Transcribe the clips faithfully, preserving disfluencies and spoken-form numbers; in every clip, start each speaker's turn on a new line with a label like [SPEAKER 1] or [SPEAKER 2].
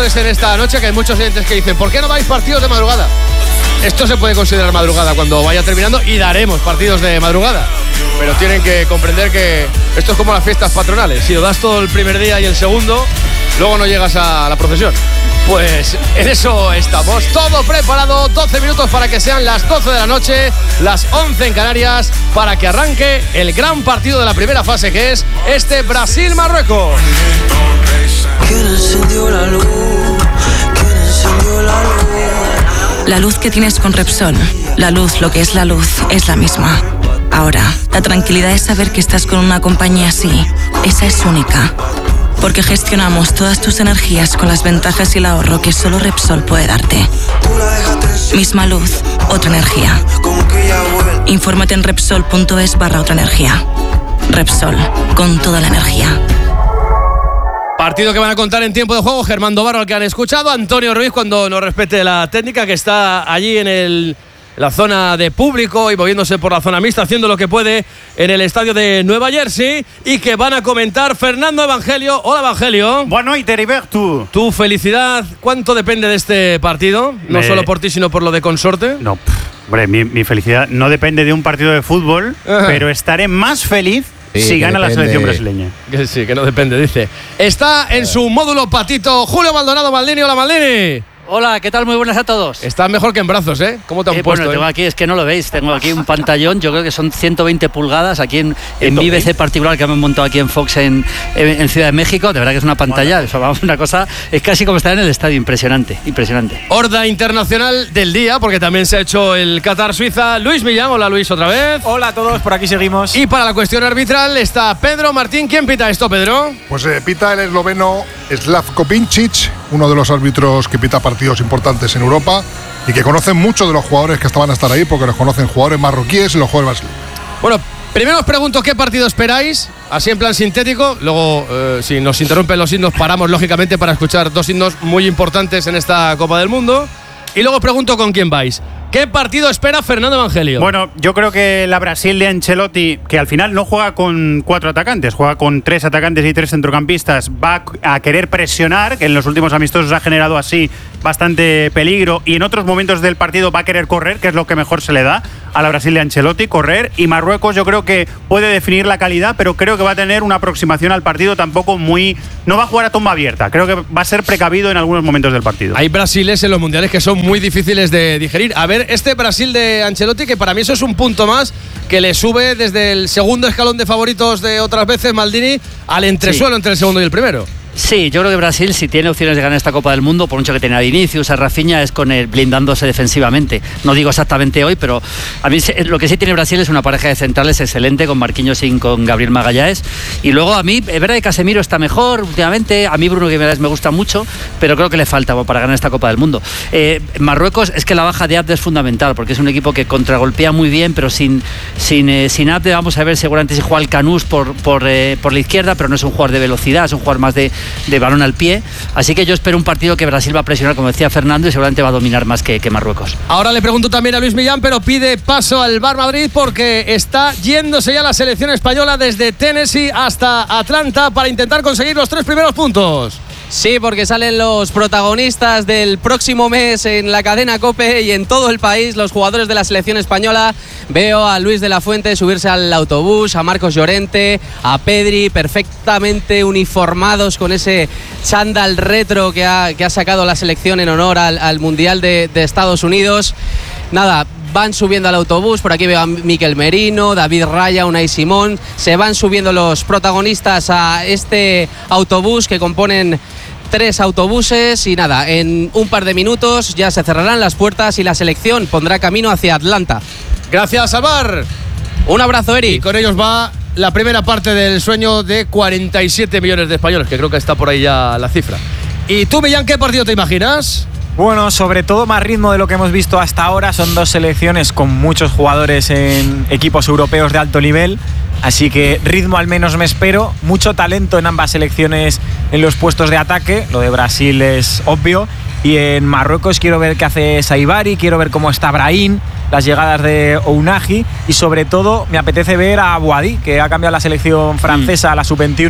[SPEAKER 1] miércoles en esta noche, que hay muchos oyentes que dicen, ¿por qué no vais partidos de madrugada? Esto se puede considerar madrugada cuando vaya terminando y daremos partidos de madrugada. Pero tienen que comprender que esto es como las fiestas patronales. Si lo das todo el primer día y el segundo, luego no llegas a la procesión. Pues en eso estamos. Todo preparado, doce minutos para que sean las doce de la noche, las once en Canarias, para que arranque el gran partido de la primera fase, que es este Brasil-Marruecos.
[SPEAKER 2] ¿Quién encendió la luz? ¿Quién encendió la luz?
[SPEAKER 3] La luz que tienes con Repsol, la luz, lo que es la luz, es la misma. Ahora, la tranquilidad es saber que estás con una compañía así. Esa es única. Porque gestionamos todas tus energías con las ventajas y el ahorro que solo Repsol puede darte. Misma luz, otra energía. Infórmate en Repsol.es barra otra energía. Repsol, con toda la energía.
[SPEAKER 1] Partido que van a contar en tiempo de juego. Germán Dobarro, al que han escuchado. Antonio Ruiz, cuando nos respete la técnica, que está allí en el, la zona de público y moviéndose por la zona mixta, haciendo lo que puede en el estadio de Nueva Jersey. Y que van a comentar Fernando Evangelio. Hola, Evangelio.
[SPEAKER 4] Bueno, y Heriberto.
[SPEAKER 1] ¿Tu felicidad cuánto depende de este partido? No
[SPEAKER 4] Me...
[SPEAKER 1] solo por ti, sino por lo de Consorte.
[SPEAKER 4] No, pff, hombre, mi, mi felicidad no depende de un partido de fútbol, Ajá. pero estaré más feliz Sí, si gana depende. la selección brasileña.
[SPEAKER 1] Que sí, que no depende, dice. Está en su módulo patito Julio Maldonado Maldini. Hola, Maldini.
[SPEAKER 5] Hola, ¿qué tal? Muy buenas a todos.
[SPEAKER 1] Estás mejor que en brazos, ¿eh? ¿Cómo te han
[SPEAKER 5] eh,
[SPEAKER 1] puesto?
[SPEAKER 5] Bueno, tengo
[SPEAKER 1] eh?
[SPEAKER 5] aquí, es que no lo veis, tengo aquí un pantallón, yo creo que son ciento veinte pulgadas, aquí en, en mi B C particular que hemos montado aquí en Fox en, en, en Ciudad de México, de verdad que es una pantalla, bueno. eso, vamos, una cosa, es casi como estar en el estadio, impresionante, impresionante.
[SPEAKER 1] Horda internacional del día, porque también se ha hecho el Qatar-Suiza. Luis Millán, hola Luis, otra vez.
[SPEAKER 6] Hola a todos, por aquí seguimos.
[SPEAKER 1] Y para la cuestión arbitral está Pedro Martín. ¿Quién pita esto, Pedro?
[SPEAKER 7] Pues eh, pita el esloveno Slavko Pincic, uno de los árbitros que pita partidos importantes en Europa y que conocen mucho de los jugadores que estaban a estar ahí, porque los conocen jugadores marroquíes y los jugadores brasileños.
[SPEAKER 1] Bueno, primero os pregunto qué partido esperáis, así en plan sintético. Luego, eh, si nos interrumpen los himnos, paramos lógicamente para escuchar dos himnos muy importantes en esta Copa del Mundo. Y luego pregunto con quién vais. ¿Qué partido espera Fernando Evangelio?
[SPEAKER 4] Bueno, yo creo que la Brasil de Ancelotti, que al final no juega con cuatro atacantes, juega con tres atacantes y tres centrocampistas, va a querer presionar, que en los últimos amistosos ha generado así bastante peligro, y en otros momentos del partido va a querer correr, que es lo que mejor se le da a la Brasil de Ancelotti, correr. Y Marruecos yo creo que puede definir la calidad, pero creo que va a tener una aproximación al partido tampoco muy... No va a jugar a tumba abierta, creo que va a ser precavido en algunos momentos del partido.
[SPEAKER 1] Hay brasiles en los mundiales que son muy difíciles de digerir. A ver, este Brasil de Ancelotti, que para mí eso es un punto más que le sube desde el segundo escalón de favoritos de otras veces, Maldini, al entresuelo sí. entre el segundo y el primero.
[SPEAKER 5] Sí, yo creo que Brasil, si tiene opciones de ganar esta Copa del Mundo, por mucho que tenga a Vinicius, a Rafinha, es con el blindándose defensivamente. No digo exactamente hoy, pero a mí lo que sí tiene Brasil es una pareja de centrales excelente, con Marquinhos y con Gabriel Magalhães. Y luego a mí, es verdad que Casemiro está mejor últimamente, a mí Bruno Guimaraes me gusta mucho, pero creo que le falta para ganar esta Copa del Mundo. Eh, Marruecos, es que la baja de Abde es fundamental, porque es un equipo que contragolpea muy bien, pero sin, sin, eh, sin Abde vamos a ver seguramente si juega el Canús por, por, eh, por la izquierda, pero no es un jugador de velocidad, es un jugador más de de balón al pie, así que yo espero un partido que Brasil va a presionar, como decía Fernando, y seguramente va a dominar más que, que Marruecos.
[SPEAKER 1] Ahora le pregunto también a Luis Millán, pero pide paso al Bar Madrid porque está yéndose ya la selección española desde Tennessee hasta Atlanta para intentar conseguir los tres primeros puntos.
[SPEAKER 8] Sí, porque salen los protagonistas del próximo mes en la cadena COPE y en todo el país, los jugadores de la selección española. Veo a Luis de la Fuente subirse al autobús, a Marcos Llorente, a Pedri, perfectamente uniformados con ese chándal retro que ha, que ha sacado la selección en honor al, al Mundial de, de Estados Unidos. Nada, van subiendo al autobús, por aquí veo a Mikel Merino, David Raya, Unai Simón. Se van subiendo los protagonistas a este autobús que componen tres autobuses y nada, en un par de minutos ya se cerrarán las puertas y la selección pondrá camino hacia Atlanta.
[SPEAKER 1] Gracias, Alvar.
[SPEAKER 8] Un abrazo, Eri.
[SPEAKER 1] Y con ellos va la primera parte del sueño de cuarenta y siete millones de españoles, que creo que está por ahí ya la cifra. ¿Y tú, Millán, qué partido te imaginas?
[SPEAKER 6] Bueno, sobre todo más ritmo de lo que hemos visto hasta ahora. Son dos selecciones con muchos jugadores en equipos europeos de alto nivel, así que ritmo al menos me espero. Mucho talento en ambas selecciones en los puestos de ataque, lo de Brasil es obvio. Y en Marruecos quiero ver qué hace Saibari, quiero ver cómo está Brahim, las llegadas de Ounahi y sobre todo me apetece ver a Boadi, que ha cambiado la selección francesa a la sub veintiuno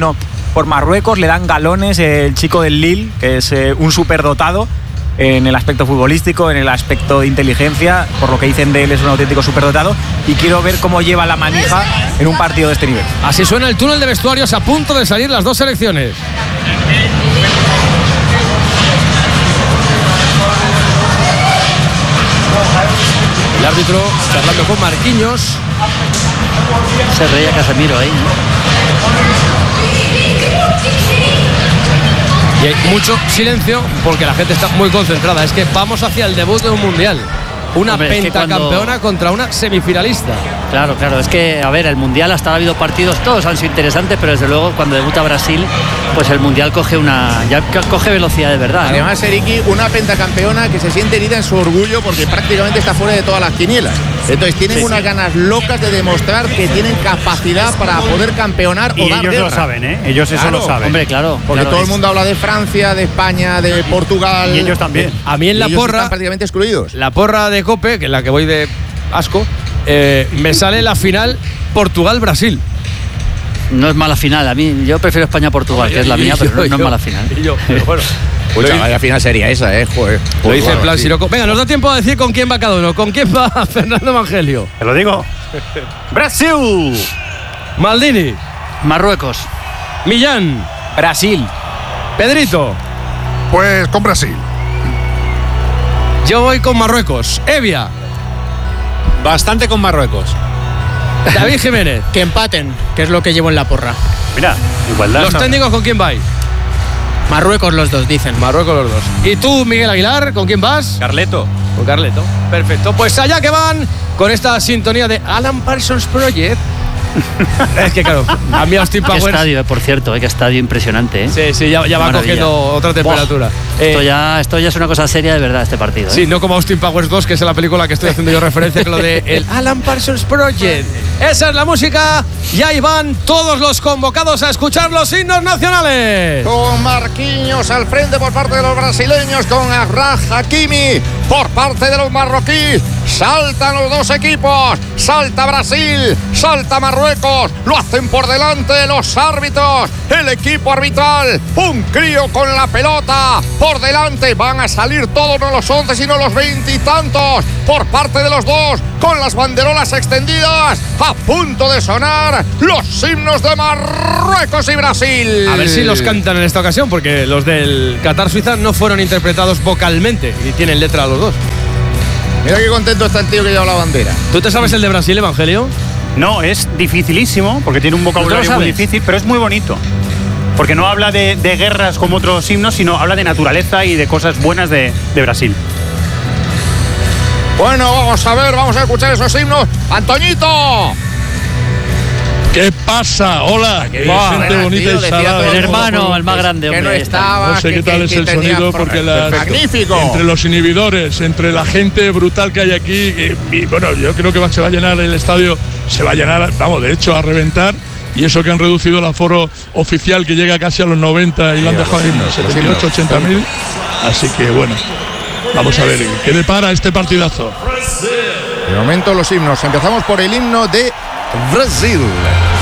[SPEAKER 6] por Marruecos, le dan galones el chico del Lille, que es eh, un superdotado en el aspecto futbolístico, en el aspecto de inteligencia, por lo que dicen de él es un auténtico superdotado, y quiero ver cómo lleva la manija en un partido de este nivel.
[SPEAKER 1] Así suena el túnel de vestuarios a punto de salir las dos selecciones. El árbitro charlando con Marquinhos.
[SPEAKER 5] Se reía Casemiro ahí, ¿no?
[SPEAKER 1] Y hay mucho silencio porque la gente está muy concentrada. Es que vamos hacia el debut de un mundial. Una
[SPEAKER 5] Hombre, es que
[SPEAKER 1] pentacampeona
[SPEAKER 5] cuando...
[SPEAKER 1] contra una semifinalista.
[SPEAKER 5] Claro, claro, es que, a ver, el Mundial hasta ahora ha habido partidos, todos han sido interesantes, pero desde luego cuando debuta Brasil, pues el Mundial coge una ya coge velocidad de verdad, ¿no?
[SPEAKER 9] Además, Eriki, una pentacampeona que se siente herida en su orgullo porque prácticamente está fuera de todas las quinielas. Entonces tienen sí, unas sí. ganas locas de demostrar que tienen capacidad para poder campeonar
[SPEAKER 4] y
[SPEAKER 9] o dar
[SPEAKER 4] ellos
[SPEAKER 9] guerra.
[SPEAKER 4] lo saben, ¿eh? Ellos eso
[SPEAKER 9] claro,
[SPEAKER 4] lo saben.
[SPEAKER 5] Hombre, claro.
[SPEAKER 9] Porque
[SPEAKER 5] claro,
[SPEAKER 9] todo
[SPEAKER 5] es...
[SPEAKER 9] el mundo habla de Francia, de España, de Portugal.
[SPEAKER 4] Y ellos también.
[SPEAKER 1] A mí en la
[SPEAKER 9] ellos
[SPEAKER 1] porra...
[SPEAKER 9] están prácticamente excluidos.
[SPEAKER 1] La porra de COPE, que es la que voy de asco, eh, me sale la final Portugal-Brasil.
[SPEAKER 5] No es mala final, a mí yo prefiero España-Portugal, que es la mía, pero no, no es mala final.
[SPEAKER 1] Y yo, pero bueno.
[SPEAKER 9] Pues la final sería esa, ¿eh? Joder.
[SPEAKER 1] Lo dice en plan Siroco. Venga, nos da tiempo a decir con quién va cada uno. ¿Con quién va Fernando Evangelio?
[SPEAKER 4] Te lo digo. Brasil.
[SPEAKER 1] Maldini.
[SPEAKER 5] Marruecos.
[SPEAKER 1] Millán.
[SPEAKER 6] Brasil.
[SPEAKER 1] Pedrito.
[SPEAKER 7] Pues con Brasil.
[SPEAKER 1] Yo voy con Marruecos. Evia.
[SPEAKER 10] Bastante con Marruecos.
[SPEAKER 1] David Jiménez.
[SPEAKER 11] Que empaten, que es lo que llevo en la porra.
[SPEAKER 4] Mira, igualdad.
[SPEAKER 1] Los
[SPEAKER 4] no.
[SPEAKER 1] técnicos, ¿con quién vais?
[SPEAKER 11] Marruecos los dos, dicen.
[SPEAKER 1] Marruecos los dos. ¿Y tú, Miguel Aguilar, con quién vas?
[SPEAKER 10] Carleto.
[SPEAKER 1] Con Carleto. Perfecto. Pues allá que van con esta sintonía de Alan Parsons Project. Es que claro, a mí Austin
[SPEAKER 5] Qué
[SPEAKER 1] Powers...
[SPEAKER 5] estadio, eh, por cierto, eh, qué estadio impresionante, ¿eh?
[SPEAKER 1] Sí, sí, ya, ya va
[SPEAKER 5] Maravilla.
[SPEAKER 1] cogiendo otra temperatura. Eh,
[SPEAKER 5] Esto, ya, esto ya es una cosa seria de verdad, este partido, ¿eh?
[SPEAKER 1] Sí, no como Austin Powers dos, que es la película que estoy haciendo yo referencia, con lo de el Alan Parsons Project. Esa es la música y ahí van todos los convocados a escuchar los himnos nacionales.
[SPEAKER 9] Con Marquinhos al frente por parte de los brasileños, con Achraf Hakimi por parte de los marroquíes. Saltan los dos equipos, salta Brasil, salta Marruecos, lo hacen por delante los árbitros, el equipo arbitral, un crío con la pelota por delante, van a salir todos, no los once sino los veintitantos por parte de los dos, con las banderolas extendidas, a punto de sonar los himnos de Marruecos y Brasil.
[SPEAKER 1] A ver si los cantan en esta ocasión, porque los del Qatar-Suiza no fueron interpretados vocalmente y tienen letra los dos.
[SPEAKER 9] Mira qué contento está el tío que lleva la bandera.
[SPEAKER 1] ¿Tú te sabes el de Brasil, Evangelio?
[SPEAKER 4] No, es dificilísimo porque tiene un vocabulario muy difícil, pero es muy bonito. Porque no habla de, de guerras como otros himnos, sino habla de naturaleza y de cosas buenas de, de Brasil.
[SPEAKER 9] Bueno, vamos a ver, vamos a escuchar esos himnos. ¡Antoñito!
[SPEAKER 12] ¿Qué pasa? Hola,
[SPEAKER 9] qué
[SPEAKER 12] wow, gente
[SPEAKER 9] bien,
[SPEAKER 12] bonita
[SPEAKER 9] tío,
[SPEAKER 12] y salada.
[SPEAKER 5] El hermano, el más grande,
[SPEAKER 9] que
[SPEAKER 5] hombre.
[SPEAKER 9] no estaba,
[SPEAKER 12] No sé
[SPEAKER 9] que,
[SPEAKER 12] qué tal
[SPEAKER 9] que,
[SPEAKER 12] es
[SPEAKER 9] que
[SPEAKER 12] el sonido porque la,
[SPEAKER 9] magnífico.
[SPEAKER 12] Entre los inhibidores, entre la gente brutal que hay aquí, y, y bueno, yo creo que se va a llenar el estadio, se va a llenar, vamos, de hecho a reventar. Y eso que han reducido el aforo oficial que llega casi a los noventa y lo han dejado en setenta y ocho, ochenta mil. Así que bueno, vamos a ver qué depara este partidazo.
[SPEAKER 9] De momento los himnos. Empezamos por el himno de Brasil.